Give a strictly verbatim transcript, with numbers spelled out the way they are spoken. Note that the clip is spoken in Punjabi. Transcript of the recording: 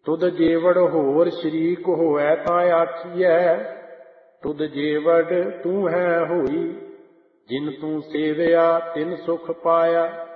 ਤੁਧ ਜੇਵੜ ਹੋਰ ਸ਼ਰੀਕ ਹੋਐ ਤਾਂ ਆਖੀਐ, ਤੁਧ ਜੇਵੜ ਤੂੰ ਹੈ ਹੋਈ। ਜਿਨ ਤੂੰ ਸੇਵਿਆ ਤਿਨ ਸੁਖ ਪਾਇਆ,